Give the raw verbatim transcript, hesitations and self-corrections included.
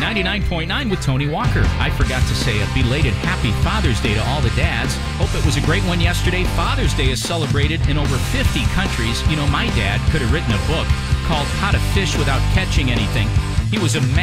ninety-nine point nine with Tony Walker. I forgot to say a belated happy Father's Day to all the dads. Hope it was a great one yesterday. Father's Day is celebrated in over fifty countries. You know, my dad could have written a book called How to Fish Without Catching Anything. He was a